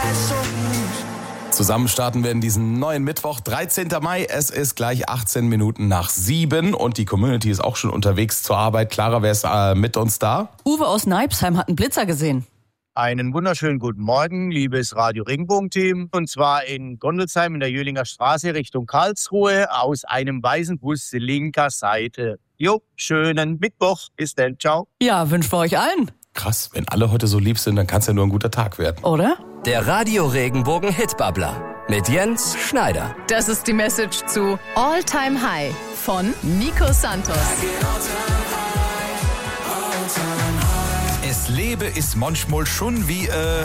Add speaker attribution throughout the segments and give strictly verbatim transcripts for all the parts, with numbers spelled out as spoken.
Speaker 1: Zusammen starten wir in diesen neuen Mittwoch, dreizehnten Mai. Es ist gleich achtzehn Minuten nach sieben und die Community ist auch schon unterwegs zur Arbeit. Clara, wer ist äh, mit uns da?
Speaker 2: Uwe aus Neibsheim hat einen Blitzer gesehen.
Speaker 3: Einen wunderschönen guten Morgen, liebes Radio Regenbogen-Team. Und zwar in Gondelsheim in der Jöhlinger Straße Richtung Karlsruhe aus einem weißen Bus linker Seite. Jo, schönen Mittwoch. Bis dann. Ciao.
Speaker 2: Ja, wünschen wir euch allen.
Speaker 1: Krass, wenn alle heute so lieb sind, dann kann es ja nur ein guter Tag werden.
Speaker 2: Oder?
Speaker 4: Der Radio Regenbogen Hitbubbler mit Jens Schneider.
Speaker 5: Das ist die Message zu All Time High von Nico Santos.
Speaker 1: Es lebe ist manchmal schon wie, äh,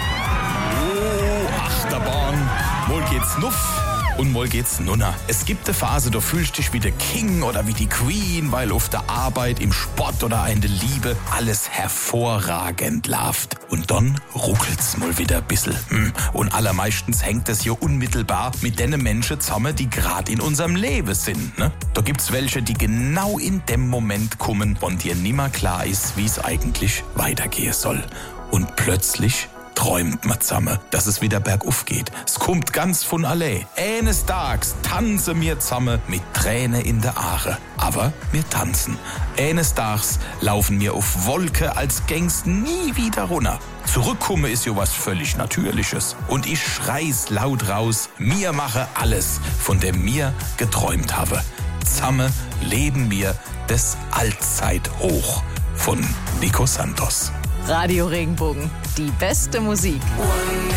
Speaker 1: oh, Achterbahn. Mal geht's nuff und mal geht's nunner. Es gibt eine Phase, da fühlst du dich wie der King oder wie die Queen, weil auf der Arbeit, im Sport oder in der Liebe alles hervorragend läuft. Und dann ruckelt's mal wieder ein bisschen. Und allermeistens hängt es ja unmittelbar mit den Menschen zusammen, die gerade in unserem Leben sind. Ne? Da gibt's welche, die genau in dem Moment kommen, wo dir nimmer klar ist, wie es eigentlich weitergehen soll. Und plötzlich träumt man zusammen, dass es wieder bergauf geht. Es kommt ganz von allein. Eines Tages tanzen wir zusammen mit Tränen in der Aare. Aber wir tanzen. Eines Tages laufen wir auf Wolke, als gäng's nie wieder runter. Zurückkommen ist ja was völlig Natürliches. Und ich schrei's laut raus, mir mache alles, von dem mir geträumt habe. Zusammen leben wir das Allzeithoch von Nico Santos.
Speaker 5: Radio Regenbogen, die beste Musik.
Speaker 6: One